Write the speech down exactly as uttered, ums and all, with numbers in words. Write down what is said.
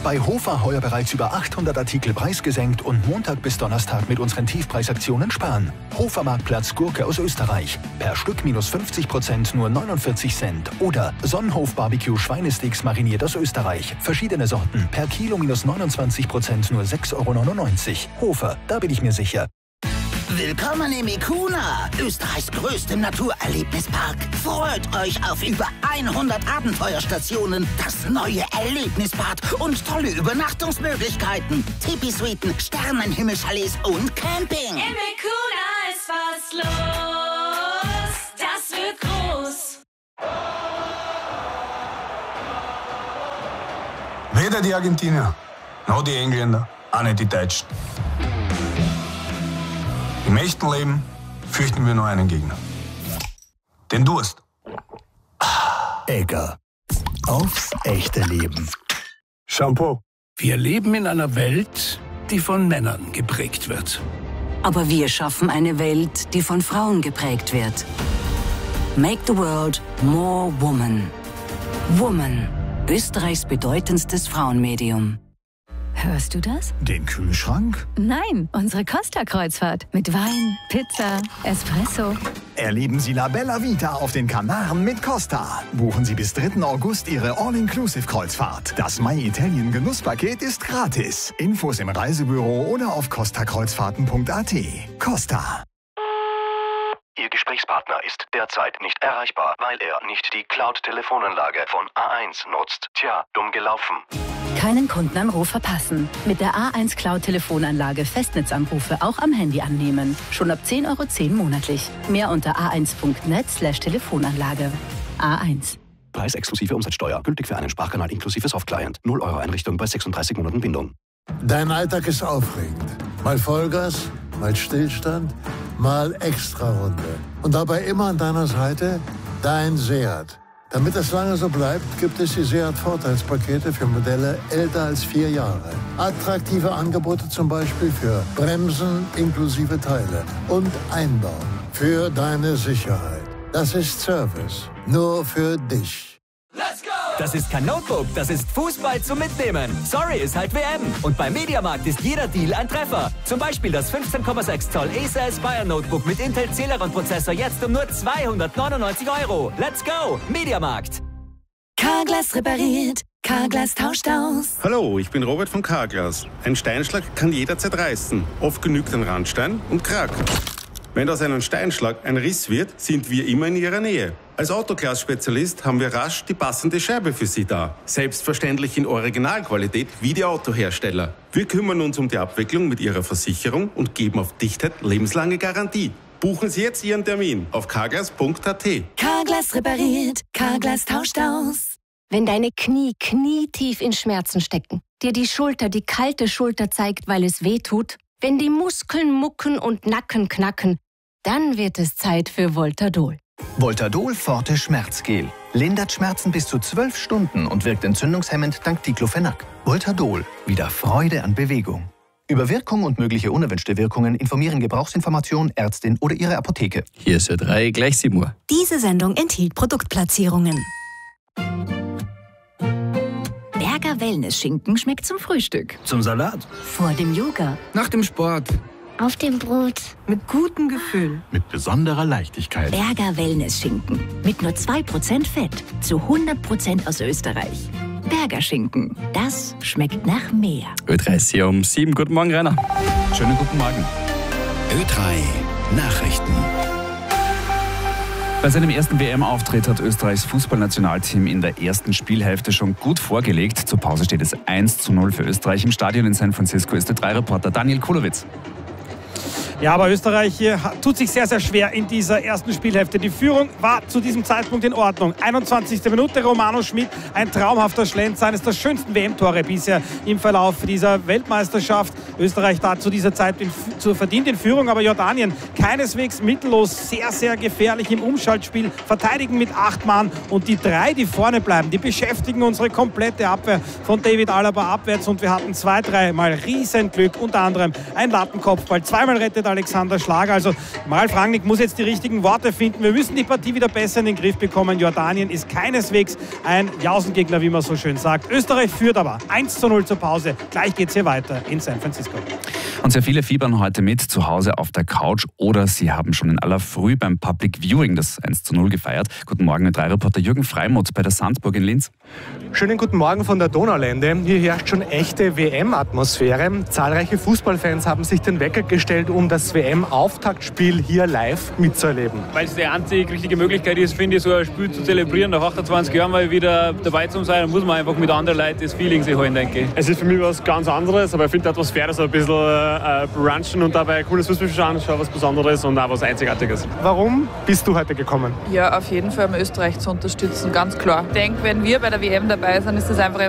Bei Hofer heuer bereits über achthundert Artikel preisgesenkt und Montag bis Donnerstag mit unseren Tiefpreisaktionen sparen. Hofer Marktplatz Gurke aus Österreich. Per Stück minus fünfzig Prozent nur neunundvierzig Cent. Oder Sonnenhof Barbecue Schweinesticks mariniert aus Österreich. Verschiedene Sorten. Per Kilo minus neunundzwanzig Prozent nur sechs Euro neunundneunzig. Hofer, da bin ich mir sicher. Willkommen im Ikuna, Österreichs größtem Naturerlebnispark. Freut euch auf über hundert Abenteuerstationen, das neue Erlebnisbad und tolle Übernachtungsmöglichkeiten. Tipi-Suiten, Sternenhimmelchalets und Camping. Im Ikuna ist was los, das wird groß. Weder die Argentinier, noch die Engländer, auch nicht die Deutschen. Im echten Leben fürchten wir nur einen Gegner. Den Durst. Egger. Aufs echte Leben. Shampoo. Wir leben in einer Welt, die von Männern geprägt wird. Aber wir schaffen eine Welt, die von Frauen geprägt wird. Make the world more woman. Woman. Österreichs bedeutendstes Frauenmedium. Hörst du das? Den Kühlschrank? Nein, unsere Costa-Kreuzfahrt. Mit Wein, Pizza, Espresso. Erleben Sie La Bella Vita auf den Kanaren mit Costa. Buchen Sie bis dritten August Ihre All-Inclusive-Kreuzfahrt. Das My Italien Genusspaket ist gratis. Infos im Reisebüro oder auf costa kreuzfahrten punkt a t. Costa. Ihr Gesprächspartner ist derzeit nicht erreichbar, weil er nicht die Cloud-Telefonanlage von A eins nutzt. Tja, dumm gelaufen. Keinen Kundenanruf verpassen. Mit der A eins Cloud-Telefonanlage Festnetzanrufe auch am Handy annehmen. Schon ab zehn Euro zehn monatlich. Mehr unter a eins punkt net slash Telefonanlage. A eins. Preis exklusive Umsatzsteuer. Gültig für einen Sprachkanal inklusive Softclient. null Euro Einrichtung bei sechsunddreißig Monaten Bindung. Dein Alltag ist aufregend. Mal Vollgas, mal Stillstand, mal Extrarunde. Und dabei immer an deiner Seite dein Seat. Damit es lange so bleibt, gibt es die Seat-Vorteilspakete für Modelle älter als vier Jahre. Attraktive Angebote zum Beispiel für Bremsen inklusive Teile und Einbau. Für deine Sicherheit. Das ist Service. Nur für dich. Das ist kein Notebook, das ist Fußball zum Mitnehmen. Sorry, ist halt W M. Und beim Mediamarkt ist jeder Deal ein Treffer. Zum Beispiel das fünfzehn Komma sechs Zoll Acer Aspire Notebook mit Intel Celeron-Prozessor jetzt um nur zweihundertneunundneunzig Euro. Let's go, Mediamarkt. Carglass repariert, Carglass tauscht aus. Hallo, ich bin Robert von Carglass. Ein Steinschlag kann jederzeit reißen. Oft genügt ein Randstein und Krack. Wenn aus einem Steinschlag ein Riss wird, sind wir immer in Ihrer Nähe. Als Autoglas-Spezialist haben wir rasch die passende Scheibe für Sie da. Selbstverständlich in Originalqualität wie die Autohersteller. Wir kümmern uns um die Abwicklung mit Ihrer Versicherung und geben auf Dichtheit lebenslange Garantie. Buchen Sie jetzt Ihren Termin auf carglass punkt a t. Carglass repariert, Carglass tauscht aus. Wenn deine Knie knietief in Schmerzen stecken, dir die Schulter die kalte Schulter zeigt, weil es weh tut, wenn die Muskeln mucken und Nacken knacken, dann wird es Zeit für Voltadol. Voltadol Forte Schmerzgel. Lindert Schmerzen bis zu zwölf Stunden und wirkt entzündungshemmend dank Diclofenac. Voltadol. Wieder Freude an Bewegung. Über Wirkung und mögliche unerwünschte Wirkungen informieren Gebrauchsinformation, Ärztin oder Ihre Apotheke. Hier ist Ö drei, gleich sieben Uhr. Diese Sendung enthielt Produktplatzierungen. Berger Wellness-Schinken schmeckt zum Frühstück. Zum Salat. Vor dem Yoga. Nach dem Sport. Auf dem Brot. Mit gutem Gefühl. Mit besonderer Leichtigkeit. Berger Wellness-Schinken. Mit nur zwei Prozent Fett. Zu hundert Prozent aus Österreich. Berger Schinken. Das schmeckt nach mehr. Ö drei ist hier um sieben. Guten Morgen, Rainer. Schönen guten Morgen. Ö drei Nachrichten. Bei seinem ersten W M-Auftritt hat Österreichs Fußballnationalteam in der ersten Spielhälfte schon gut vorgelegt. Zur Pause steht es eins zu null für Österreich. Im Stadion in San Francisco ist der drei Reporter Daniel Kulowitz. Ja, aber Österreich tut sich sehr, sehr schwer in dieser ersten Spielhälfte. Die Führung war zu diesem Zeitpunkt in Ordnung. einundzwanzigste Minute, Romano Schmid, ein traumhafter Schlenzer, eines der schönsten W M-Tore bisher im Verlauf dieser Weltmeisterschaft. Österreich da zu dieser Zeit in, zu verdient in Führung, aber Jordanien keineswegs mittellos, sehr, sehr gefährlich im Umschaltspiel, verteidigen mit acht Mann und die drei, die vorne bleiben, die beschäftigen unsere komplette Abwehr von David Alaba abwärts und wir hatten zwei, dreimal Riesenglück, unter anderem ein Lattenkopfball, zweimal rettet Alexander Schlager, also Ralf Rangnick muss jetzt die richtigen Worte finden, wir müssen die Partie wieder besser in den Griff bekommen. Jordanien ist keineswegs ein Jausengegner, wie man so schön sagt. Österreich führt aber eins zu null zur Pause. Gleich geht es hier weiter in San Francisco. Und sehr viele fiebern heute mit, zu Hause auf der Couch oder sie haben schon in aller Früh beim Public Viewing das eins zu null gefeiert. Guten Morgen, Ö drei Reporter Jürgen Freimuth bei der Sandburg in Linz. Schönen guten Morgen von der Donaulände. Hier herrscht schon echte W M-Atmosphäre. Zahlreiche Fußballfans haben sich den Wecker gestellt, um das W M-Auftaktspiel hier live mitzuerleben. Weil es die einzig richtige Möglichkeit ist, finde ich, so ein Spiel zu zelebrieren. Nach achtundzwanzig Jahren mal wieder dabei zu sein, muss man einfach mit anderen Leuten das Feeling sich holen, denke ich. Es ist für mich was ganz anderes, aber ich finde die Atmosphäre so ein bisschen äh, brunchen und dabei cooles Fußball schauen, schon was Besonderes und auch was Einzigartiges. Warum bist du heute gekommen? Ja, auf jeden Fall, um Österreich zu unterstützen, ganz klar. Ich denke, wenn wir bei der W M dabei sind, ist das einfach